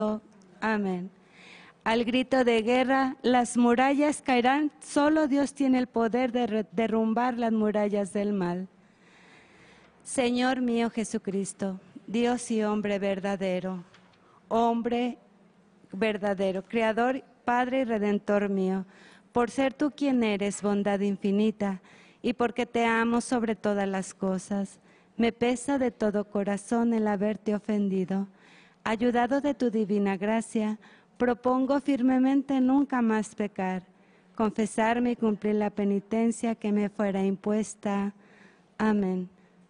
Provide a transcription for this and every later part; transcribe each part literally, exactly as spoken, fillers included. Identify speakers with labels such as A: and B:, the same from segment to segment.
A: Amén. Al grito de guerra, las murallas caerán. Solo Dios tiene el poder de derrumbar las murallas del mal. Señor mío Jesucristo, Dios y hombre verdadero, hombre verdadero, Creador, Padre y Redentor mío, por ser tú quien eres, bondad infinita, y porque te amo sobre todas las cosas, me pesa de todo corazón el haberte ofendido. Ayudado de tu divina gracia, propongo firmemente nunca más pecar, confesarme y cumplir la penitencia que me fuera impuesta. Amén.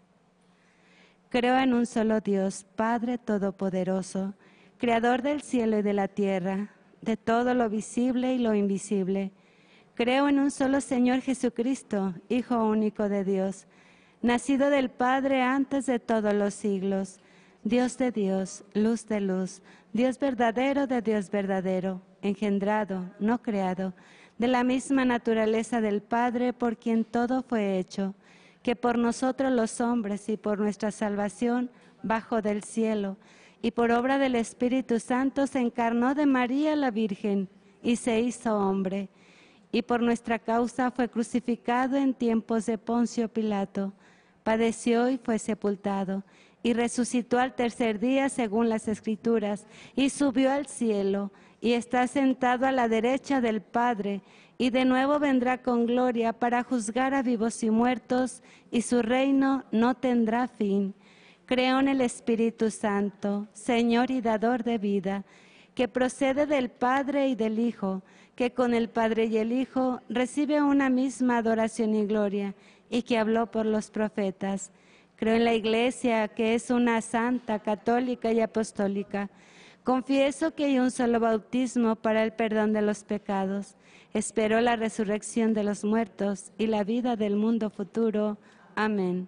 A: Creo en un solo Dios, Padre Todopoderoso, Creador del cielo y de la tierra, de todo lo visible y lo invisible. Creo en un solo Señor Jesucristo, Hijo único de Dios, nacido del Padre antes de todos los siglos, Dios de Dios, luz de luz, Dios verdadero de Dios verdadero, engendrado, no creado, de la misma naturaleza del Padre por quien todo fue hecho, que por nosotros los hombres y por nuestra salvación bajó del cielo, y por obra del Espíritu Santo se encarnó de María la Virgen y se hizo hombre, y por nuestra causa fue crucificado en tiempos de Poncio Pilato, padeció y fue sepultado, y resucitó al tercer día según las Escrituras, y subió al cielo, y está sentado a la derecha del Padre, y de nuevo vendrá con gloria para juzgar a vivos y muertos, y su reino no tendrá fin. Creo en el Espíritu Santo, Señor y dador de vida, que procede del Padre y del Hijo, que con el Padre y el Hijo recibe una misma adoración y gloria, y que habló por los profetas. Creo en la Iglesia, que es una santa, católica y apostólica. Confieso que hay un solo bautismo para el perdón de los pecados. Espero la resurrección de los muertos y la vida del mundo futuro. Amén.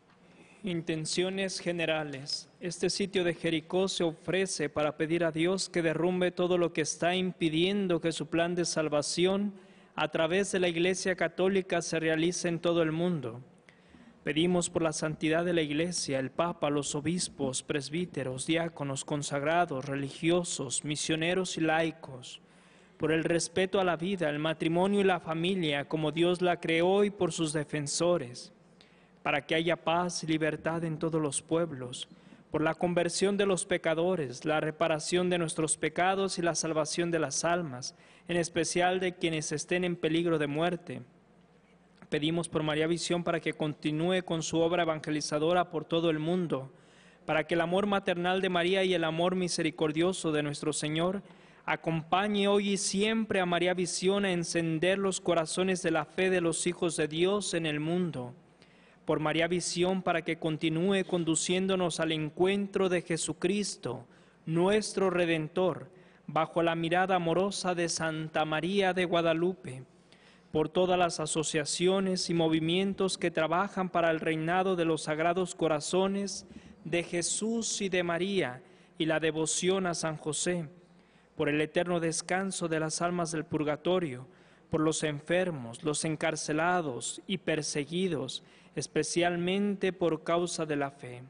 B: Intenciones generales. Este sitio de Jericó se ofrece para pedir a Dios que derrumbe todo lo que está impidiendo que su plan de salvación a través de la Iglesia Católica se realice en todo el mundo. Pedimos por la santidad de la Iglesia, el Papa, los obispos, presbíteros, diáconos, consagrados, religiosos, misioneros y laicos, por el respeto a la vida, el matrimonio y la familia como Dios la creó y por sus defensores, para que haya paz y libertad en todos los pueblos, por la conversión de los pecadores, la reparación de nuestros pecados y la salvación de las almas, en especial de quienes estén en peligro de muerte. Pedimos por María Visión para que continúe con su obra evangelizadora por todo el mundo, para que el amor maternal de María y el amor misericordioso de nuestro Señor acompañe hoy y siempre a María Visión a encender los corazones de la fe de los hijos de Dios en el mundo. Por María Visión para que continúe conduciéndonos al encuentro de Jesucristo, nuestro Redentor, bajo la mirada amorosa de Santa María de Guadalupe. Por todas las asociaciones y movimientos que trabajan para el reinado de los sagrados corazones de Jesús y de María y la devoción a San José, por el eterno descanso de las almas del purgatorio, por los enfermos, los encarcelados y perseguidos, especialmente por causa de la fe.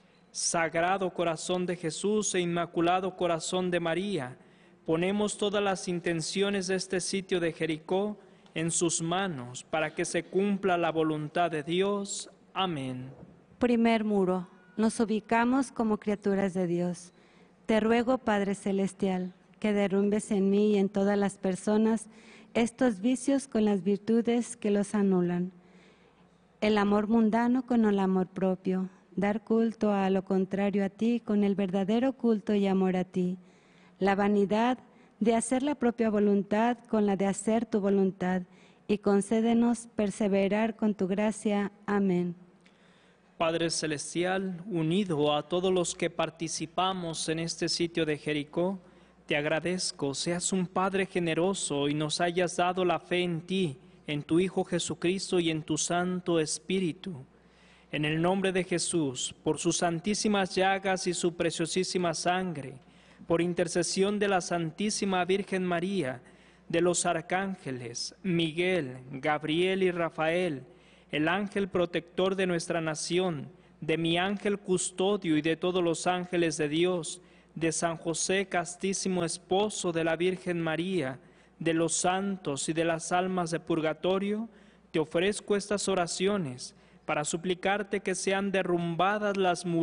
B: Sagrado Corazón de Jesús e Inmaculado Corazón de María, ponemos todas las intenciones de este sitio de Jericó en sus manos, para que se cumpla la voluntad de Dios. Amén.
A: Primer muro. Nos ubicamos como criaturas de Dios. Te ruego, Padre Celestial, que derrumbes en mí y en todas las personas estos vicios con las virtudes que los anulan. El amor mundano con el amor propio. Dar culto a lo contrario a ti con el verdadero culto y amor a ti. La vanidad de hacer la propia voluntad con la de hacer tu voluntad, y concédenos perseverar con tu gracia. Amén.
B: Padre Celestial, unido a todos los que participamos en este sitio de Jericó, te agradezco, seas un Padre generoso y nos hayas dado la fe en ti, en tu Hijo Jesucristo y en tu Santo Espíritu. En el nombre de Jesús, por sus santísimas llagas y su preciosísima sangre, por intercesión de la Santísima Virgen María, de los arcángeles Miguel, Gabriel y Rafael, el ángel protector de nuestra nación, de mi ángel custodio y de todos los ángeles de Dios, de San José, castísimo esposo de la Virgen María, de los santos y de las almas de purgatorio, te ofrezco estas oraciones para suplicarte que sean derrumbadas las murallas